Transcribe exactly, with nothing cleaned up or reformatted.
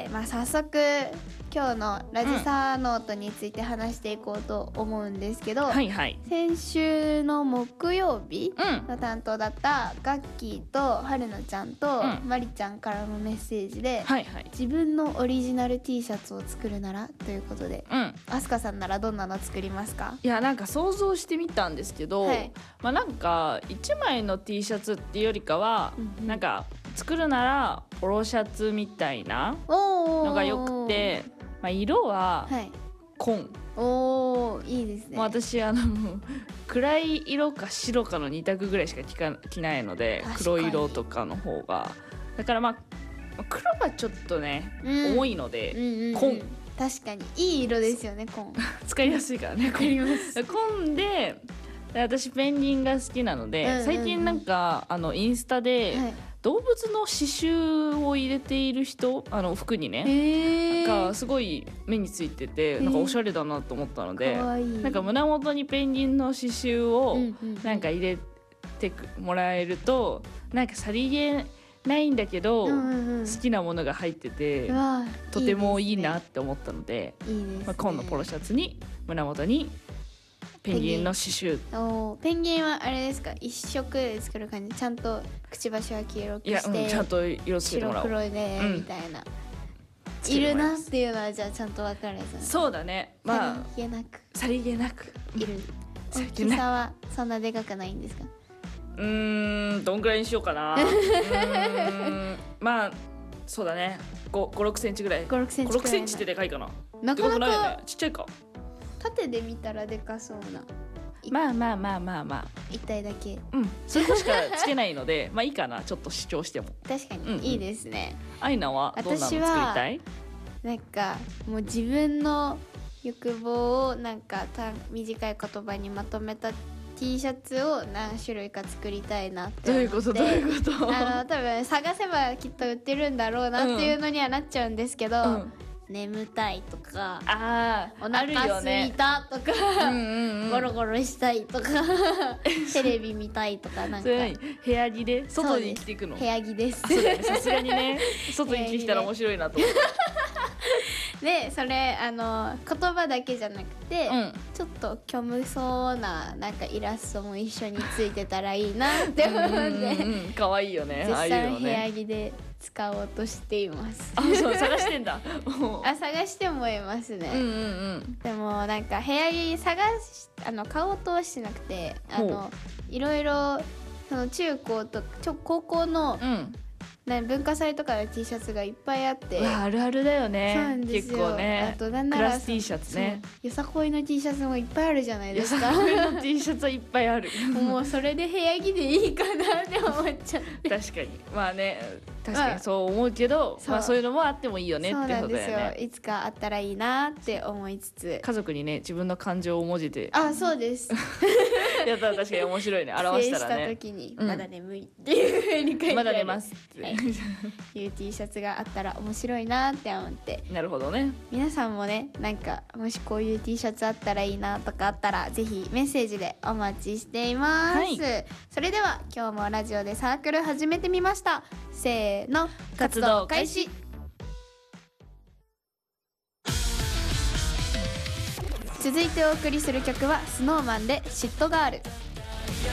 まあ、早速今日のラジサーノートについて話していこうと思うんですけど、 うん、はいはい、 先週の木曜日うんの担当だったガッキーと春菜ちゃんとうんマリちゃんからのメッセージで、 はいはい、 自分のオリジナル T シャツを作るならということで、 うん、 アスカさんならどんなの作りますか？ いやなんか想像してみたんですけど、 はい、まあなんかいちまいの T シャツっていうよりかは、 うんうん、 なんか作るならポロシャツみたいなのがよくて、まあ、色は紺、 おーいいですね。 私あの暗い色か白かのに択ぐらいしか着か着ないので、黒色とかの方がだからまあ黒がちょっとね、うん、重いので、うんうんうん、紺、 確かにいい色ですよね紺使いやすいからね。紺で私ペンギンが好きなので、うんうんうん、最近なんかあのインスタで、はい、動物の刺繍を入れている人、あの服にねがすごい目についてて、なんかおしゃれだなと思ったので、なんか胸元にペンギンの刺繍をなんか入れてもらえると、なんかさりげないんだけど、うんうんうん、好きなものが入っててとてもいいなって思ったので、いいですね、まあ、紺のポロシャツに胸元にペンギンの刺繍。 おペンギンはあれですか、一色で作る感じ？ちゃんとくちばしは黄色くして、 いや、うん、ちゃんと色つけてもらおう、 白黒でみたいな、うん、いるなっていうのはじゃあちゃんと分かるやつ。 そうだね、まあさりげなくさりげなくいる。大きさはそんなでかくないんですか？ うーんどんぐらいにしようかな。うーんまあそうだね、ご、ろくセンチぐらい。ご、ろくセンチくらい。ご、ろくセンチってでかいかな。 なかなかないよね、ちっちゃいか。 縦で見たらでかそうな。 まあまあまあまあまあ一体だけ、 うん、それしかつけないのでまあいいかな、ちょっと主張しても。 確かにいいですね。 アイナはどんなの作りたい？ なんかもう自分の欲望をなんか短い言葉にまとめた T シャツを何種類か作りたいなって思って。 どういうことどういうこと？ あの多分探せばきっと売ってるんだろうなっていうのにはなっちゃうんですけど、うん、眠たいとか、 あお腹すいたとか、うんうんうん、ゴロゴロしたいとかテレビ見たいとか、なんか部屋着で外に着ていくの？ 部屋着です。 さすがにね外に着てきたら面白いなと思ってでそれあの言葉だけじゃなくて、うん、ちょっと虚無そうななんかイラストも一緒についてたらいいなって思ってうん、 可愛いよね。 絶賛部屋着で使おうとしています。 あ、そう探してんだあ、探してもいますね、うんうんうん、でもなんか部屋着探しあの買おうとはしなくて、あのいろいろその中高とちょ高校の、うん文化祭とかの T シャツがいっぱいあって、 あるあるだよね。 そうなんですよ。 結構ね、 あとなんならクラス T シャツね、 よさこいの T シャツもいっぱいあるじゃないですか。 よさこいの T シャツはいっぱいあるもうそれで部屋着でいいかなって思っちゃって確かにまあね、確かにそう思うけど、まあ、まあそういうのもあってもいいよねってことだよね。 そうなんですよ。いつかあったらいいなって思いつつ、 家族にね自分の感情を文字で、 あ、そうですやったら確かに面白いね。表したらね、 した時に、うん、まだ眠いっていう風に書いてある、 まだ寝ますって、はいいう T シャツがあったら面白いなって思って。 なるほどね。 皆さんもね、なんかもしこういう T シャツあったらいいなとかあったらぜひメッセージでお待ちしています、はい、それでは今日もラジオでサークル始めてみました。せーの、活動開始。続いてお送りする曲は スノーマン で嫉妬ガール。